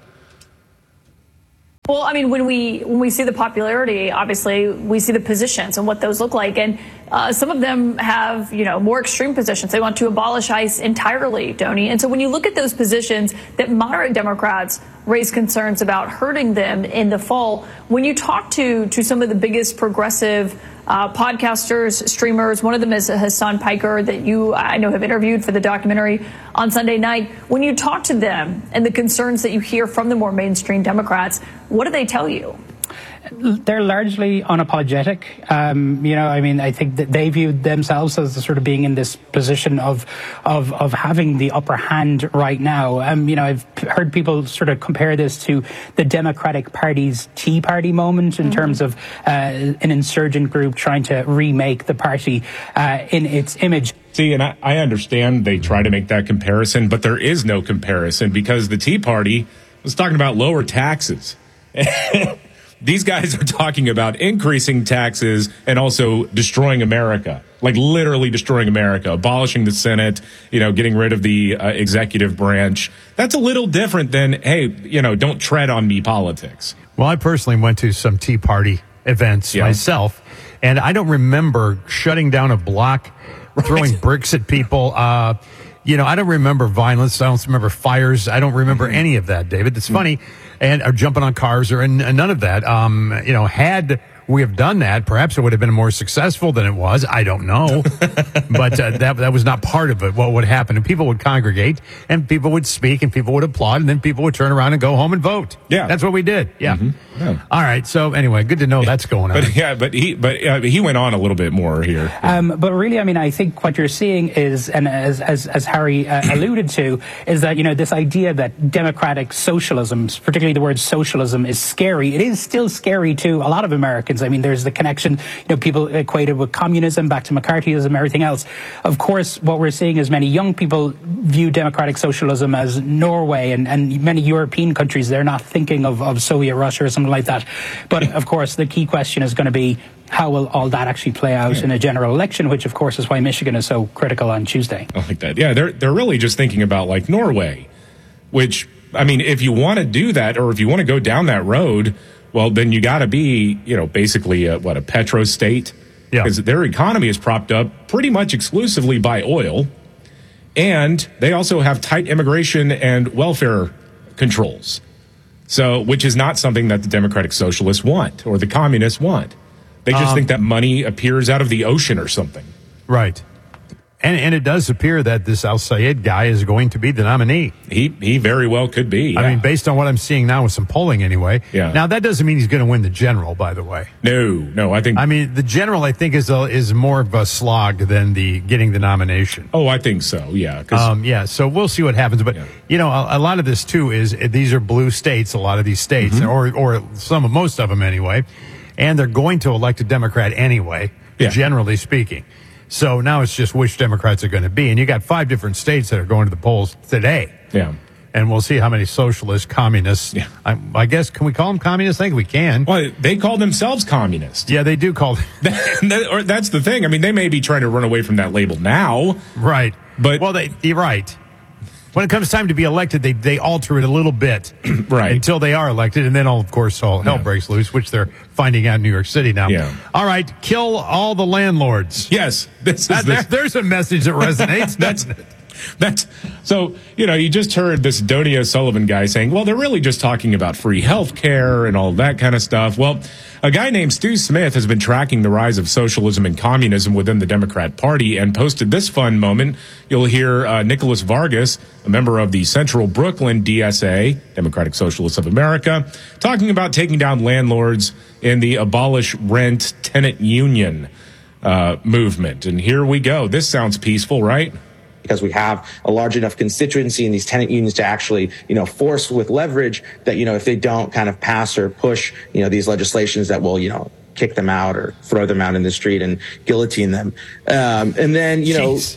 Well, I mean, when we when we see the popularity, obviously, we see the positions and what those look like. And uh, some of them have, you know, more extreme positions. They want to abolish ICE entirely, Donnie. And so when you look at those positions that moderate Democrats raise concerns about hurting them in the fall, when you talk to, to some of the biggest progressive uh, podcasters, streamers, one of them is Hassan Piker that you, I know, have interviewed for the documentary on Sunday night. When you talk to them and the concerns that you hear from the more mainstream Democrats, what do they tell you? They're largely unapologetic. Um, you know, I mean, I think that they view themselves as sort of being in this position of of of having the upper hand right now. Um, you know, I've heard people sort of compare this to the Democratic Party's Tea Party moment in mm-hmm. terms of uh, an insurgent group trying to remake the party uh, in its image. See, and I, I understand they try to make that comparison, but there is no comparison because the Tea Party was talking about lower taxes. These guys are talking about increasing taxes and also destroying America, like literally destroying America, abolishing the Senate, you know, getting rid of the uh, executive branch. That's a little different than, hey, you know, don't tread on me politics. Well, I personally went to some Tea Party events yeah. myself, and I don't remember shutting down a block, right. throwing bricks at people. Uh, you know, I don't remember violence. I don't remember fires. I don't remember mm-hmm. any of that, David. It's mm-hmm. funny. And or jumping on cars or and, and none of that. Um, you know, had we have done that, perhaps it would have been more successful than it was. I don't know, but uh, that that was not part of it. What would happen? And people would congregate, and people would speak, and people would applaud, and then people would turn around and go home and vote. Yeah, that's what we did. Yeah. Mm-hmm. yeah. All right. So anyway, good to know that's going on. But yeah, but he but uh, he went on a little bit more here. Um, but really, I mean, I think what you're seeing is, and as as as Harry uh, alluded to, is that you know this idea that democratic socialism, particularly the word socialism, is scary. It is still scary to a lot of Americans. I mean, there's the connection, you know, people equated with communism, back to McCarthyism, everything else. Of course, what we're seeing is many young people view democratic socialism as Norway and, and many European countries. They're not thinking of, of Soviet Russia or something like that. But of course, the key question is going to be, how will all that actually play out yeah. in a general election, which of course is why Michigan is so critical on Tuesday. I like that. Yeah, they're, they're really just thinking about like Norway, which, I mean, if you want to do that or if you want to go down that road, well, then you got to be, you know, basically, a, what, a petro state? Yeah. Because their economy is propped up pretty much exclusively by oil. And they also have tight immigration and welfare controls. So, which is not something that the Democratic Socialists want or the Communists want. They just um, think that money appears out of the ocean or something. Right. And and it does appear that this Al-Sayed guy is going to be the nominee. He he very well could be. Yeah. I mean, based on what I'm seeing now with some polling anyway. Yeah. Now, that doesn't mean he's going to win the general, by the way. No, no, I think... I mean, the general, I think, is a, is more of a slog than the getting the nomination. Oh, I think so, yeah. Um, yeah, so we'll see what happens. But, yeah. you know, a, a lot of this, too, is these are blue states, a lot of these states, mm-hmm. or, or some, most of them anyway. And they're going to elect a Democrat anyway, yeah. generally speaking. So now it's just which Democrats are going to be. And you got five different states that are going to the polls today. Yeah. And we'll see how many socialists, communists. Yeah. I, I guess, can we call them communists? I think we can. Well, they call themselves communists. Yeah, they do call them. that, or that's the thing. I mean, they may be trying to run away from that label now. Right. But well, they, you're right. When it comes time to be elected, they they alter it a little bit. Right. Until they are elected. And then, all, of course, all hell yeah. breaks loose, which they're finding out in New York City now. Yeah. All right. Kill all the landlords. Yes. This is that, this. There, there's a message that resonates. That's That's so, you know, you just heard this Donnie O'Sullivan guy saying, well, they're really just talking about free health care and all that kind of stuff. Well, a guy named Stu Smith has been tracking the rise of socialism and communism within the Democrat Party and posted this fun moment. You'll hear uh, Nicholas Vargas, a member of the Central Brooklyn D S A, Democratic Socialists of America, talking about taking down landlords in the Abolish Rent Tenant Union uh, movement. And here we go. This sounds peaceful, right? Because we have a large enough constituency in these tenant unions to actually, you know, force with leverage that, you know, if they don't kind of pass or push, you know, these legislations that will, you know, kick them out or throw them out in the street and guillotine them. Um, and then, you Jeez. know,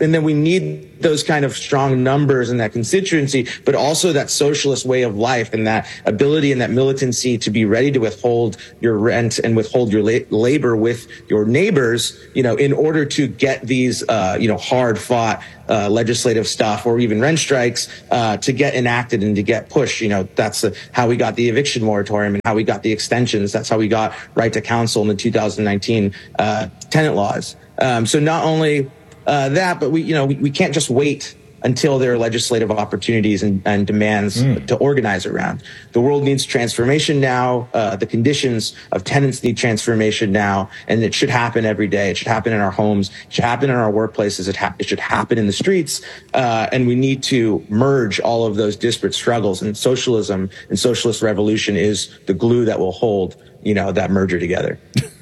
and then we need those kind of strong numbers in that constituency, but also that socialist way of life and that ability and that militancy to be ready to withhold your rent and withhold your la- labor with your neighbors, you know, in order to get these, uh, you know, hard fought uh, legislative stuff or even rent strikes uh, to get enacted and to get pushed. You know, that's the, how we got the eviction moratorium and how we got the extensions. That's how we got right to counsel in the two thousand nineteen uh, tenant laws. Um, so not only uh, that, but we, you know, we, we can't just wait until there are legislative opportunities and, and demands mm. to organize around. The world needs transformation now. Uh, the conditions of tenants need transformation now, and it should happen every day. It should happen in our homes. It should happen in our workplaces. It, ha- it should happen in the streets. Uh, and we need to merge all of those disparate struggles. And socialism and socialist revolution is the glue that will hold, you know, that merger together.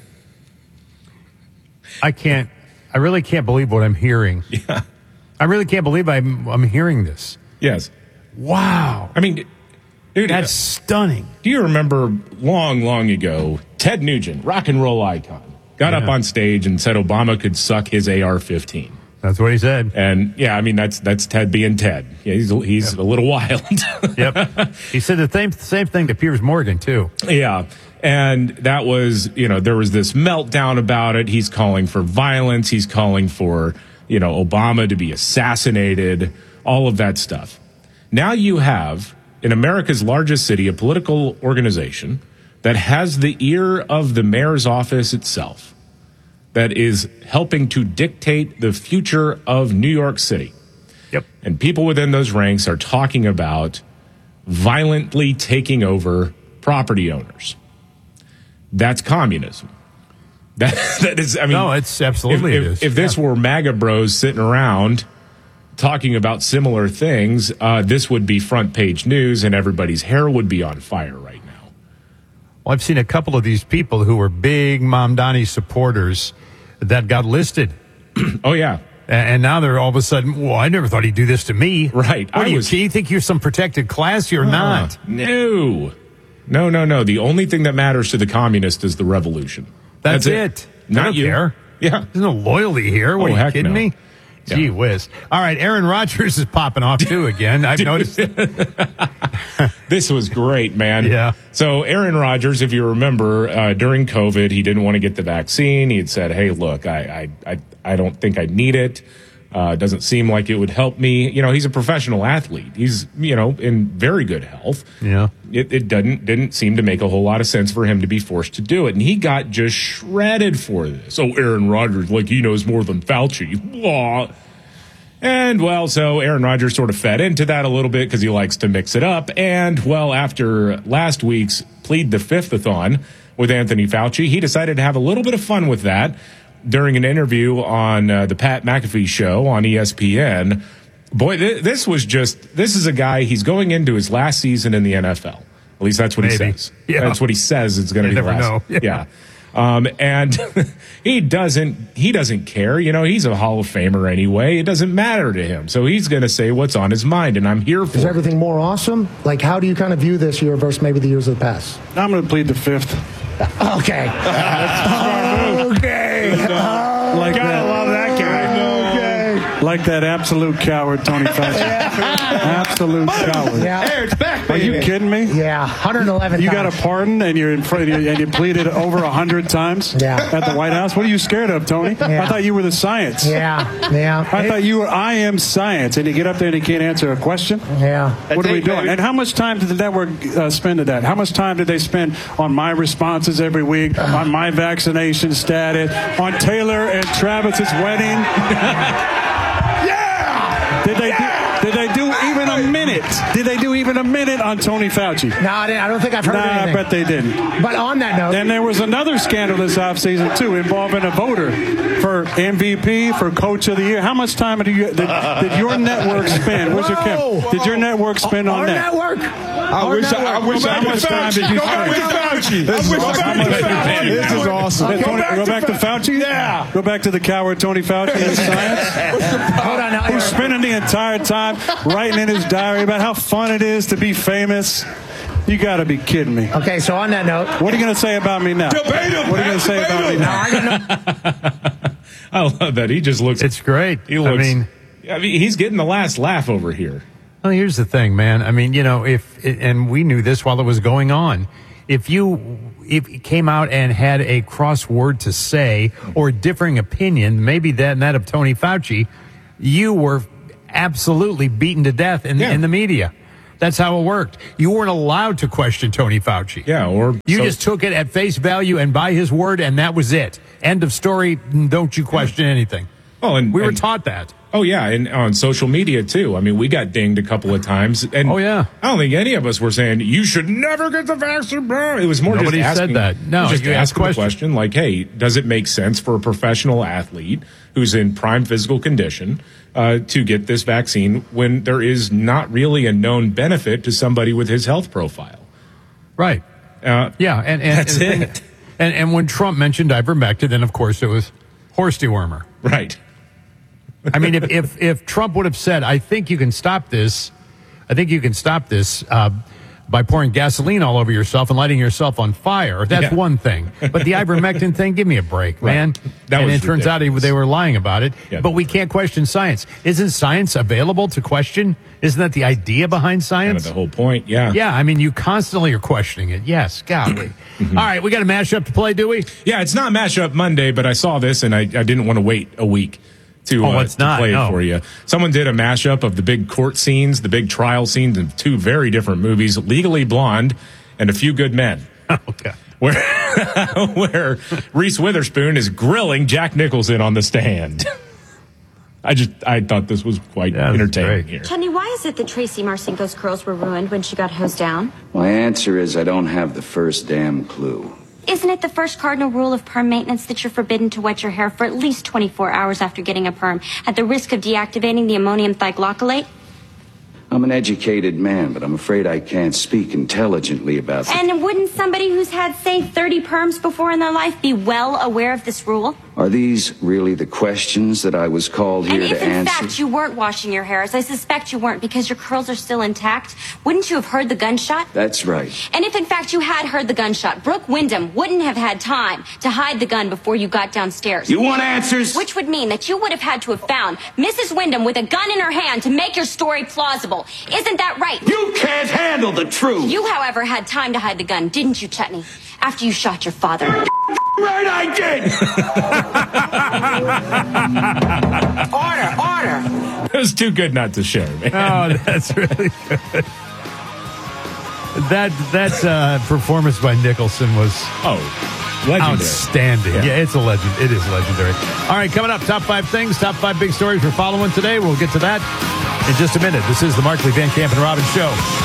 I can't, I really can't believe what I'm hearing. Yeah. I really can't believe I'm, I'm hearing this. Yes. Wow. I mean, dude, that's stunning. Do you remember long, long ago, Ted Nugent, rock and roll icon, got yeah. up on stage and said Obama could suck his A R fifteen. That's what he said. And yeah, I mean, that's that's Ted being Ted. Yeah, he's he's yep. a little wild. Yep. He said the same same thing to Piers Morgan too. Yeah. And that was, you know, there was this meltdown about it. He's calling for violence. He's calling for, you know, Obama to be assassinated, all of that stuff. Now you have, in America's largest city, a political organization that has the ear of the mayor's office itself, that is helping to dictate the future of New York City. Yep. And people within those ranks are talking about violently taking over property owners. That's communism. That, that is, I mean, no, it's absolutely if, it if, is. if this yeah. were MAGA bros sitting around talking about similar things, uh, this would be front page news and everybody's hair would be on fire right now. Well, I've seen a couple of these people who were big Mamdani supporters that got listed. Oh, yeah. And now they're all of a sudden, well, I never thought he'd do this to me. Right. What I do you, was, do you think you're some protected class? You're uh, not. No. No, no, no. The only thing that matters to the communist is the revolution. That's, That's it. it. Not you. Care. Yeah. There's no loyalty here. What, oh, are you heck kidding no. me? Yeah. Gee whiz. All right, Aaron Rodgers is popping off, too, again. I've noticed. This was great, man. Yeah. So Aaron Rodgers, if you remember, uh, during COVID, he didn't want to get the vaccine. He had said, hey, look, I, I, I, I don't think I need it. Uh, doesn't seem like it would help me. You know, he's a professional athlete. He's, you know, in very good health. Yeah. It, it didn't, didn't seem to make a whole lot of sense for him to be forced to do it. And he got just shredded for this. Oh, Aaron Rodgers, like he knows more than Fauci. Blah. And, well, so Aaron Rodgers sort of fed into that a little bit because he likes to mix it up. And, well, after last week's Plead the Fifth-a-thon with Anthony Fauci, he decided to have a little bit of fun with that during an interview on uh, the Pat McAfee show on E S P N. Boy, th- this was just, this is a guy, he's going into his last season in the N F L. At least that's what Maybe. he says. Yeah. That's what he says it's going to be never last. know. Yeah. yeah. Um, and he doesn't, he doesn't care. You know, he's a Hall of Famer anyway. It doesn't matter to him. So he's going to say what's on his mind, and I'm here for Is it. everything more awesome? Like, how do you kind of view this year versus maybe the years of the past? I'm going to plead the fifth. Okay. okay. Uh, like Gotta that. love that guy. Okay. Like that absolute coward, Tony Fauci. Absolute coward. Yeah. Hey, it's back, baby. Are you kidding me? Yeah, one hundred eleven You times. got a pardon and you're in front and you pleaded over one hundred times yeah. at the White House? What are you scared of, Tony? Yeah. I thought you were the science. Yeah, yeah. I thought you were I am science, and you get up there and you can't answer a question? Yeah. What are we doing? And how much time did the network uh, spend at that? How much time did they spend on my responses every week, on my vaccination status, on Taylor and Travis's wedding? yeah! Did they yeah! do, did they do even a minute? Did they do even a minute on Tony Fauci? No, I, didn't, I don't think I've heard nah, anything. I bet they didn't. But on that note... And there was another scandal this offseason, too, involving a voter for M V P, for Coach of the Year. How much time did, you, did, did your network spend? Where's your Kim? Did your network spend on Our that? network? I Our wish, network. I, I wish how much time did you Go back spend? to Fauci. This is awesome. This is awesome. Hey, Go Tony, back go to back to Fauci? Yeah. Go back to the coward Tony Fauci and science? Hold on now. Who's spending the entire time writing in his diary about how fun it is to be famous? You got to be kidding me. Okay, so on that note... What are you going to say about me now? Debate him, What are you going to say about me now? No, I got no... I love that. He just looks. It's great. He looks. I mean, I mean, he's getting the last laugh over here. Well, here's the thing, man. I mean, you know, if and we knew this while it was going on. If you if you came out and had a crossword to say or a differing opinion, maybe that and that of Tony Fauci, you were absolutely beaten to death in, Yeah. in the media. That's how it worked. You weren't allowed to question Tony Fauci. Yeah, or you so- just took it at face value and by his word, and that was it. End of story. Don't you question anything. Oh, and we were and- taught that. Oh, yeah, and on social media, too. I mean, we got dinged a couple of times. And oh, yeah. I don't think any of us were saying, you should never get the vaccine, bro. It was more Nobody just asking. said that. No, just you asked asking the question. question, like, hey, does it make sense for a professional athlete who's in prime physical condition uh, to get this vaccine when there is not really a known benefit to somebody with his health profile? Right. Uh, yeah, and, and that's and, it. And, and when Trump mentioned ivermectin, then, of course, it was horse dewormer. Right. I mean, if, if if Trump would have said, "I think you can stop this," I think you can stop this uh, by pouring gasoline all over yourself and lighting yourself on fire. That's Yeah. one thing. But the ivermectin thing, give me a break, Right. man. That and was it turns out ridiculous. they were lying about it. Yeah. But we can't question science. Isn't science available to question? Isn't that the idea behind Kind science? of the whole point, yeah. Yeah, I mean, you constantly are questioning it. Yes, golly. Mm-hmm. All right, we got a mashup to play, do we? Yeah, it's not Mashup Monday, but I saw this and I, I didn't want to wait a week to, Oh, uh, it's to not, play it no. for you. Someone did a mashup of the big court scenes, the big trial scenes of two very different movies, Legally Blonde and A Few Good Men. Okay. Where, where Reese Witherspoon is grilling Jack Nicholson on the stand. I just, I thought this was quite Yeah, this is entertaining great. here. Kenny, why is it that Tracy Marcinko's curls were ruined when she got hosed down? My answer is I don't have the first damn clue. Isn't it the first cardinal rule of perm maintenance that you're forbidden to wet your hair for at least twenty-four hours after getting a perm, at the risk of deactivating the ammonium thioglycolate? I'm an educated man, but I'm afraid I can't speak intelligently about the... And wouldn't somebody who's had, say, thirty perms before in their life be well aware of this rule? Are these really the questions that I was called here And if to in answer? fact you weren't washing your hair, as I suspect you weren't because your curls are still intact, wouldn't you have heard the gunshot? That's right. And if in fact you had heard the gunshot, Brooke Wyndham wouldn't have had time to hide the gun before you got downstairs. You want answers? Which would mean that you would have had to have found Missus Wyndham with a gun in her hand to make your story plausible. Isn't that right? You can't handle the truth! You, however, had time to hide the gun, didn't you, Chutney? After you shot your father. Right, I did! Order, order. It was too good not to share, man. Oh, that's really good. That that uh, performance by Nicholson was oh legendary. outstanding. Yeah. Yeah. It's a legend. It is legendary. All right, coming up, top five things, top five big stories we're following today. We'll get to that in just a minute. This is the Markley, Van Camp, and Robbins Show.